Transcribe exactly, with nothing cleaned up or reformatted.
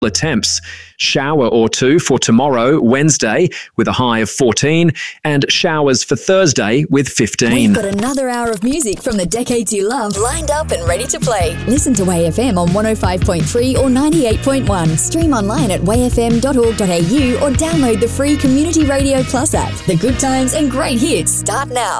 Attempts. Shower or two for tomorrow, Wednesday, with a high of fourteen, and showers for Thursday with fifteen. We've got another hour of music from the decades you love lined up and ready to play. Listen to A F M on one oh five point three or ninety-eight point one. Stream online at way f m dot org dot a u or download the free Community Radio Plus app. The good times and great hits start now.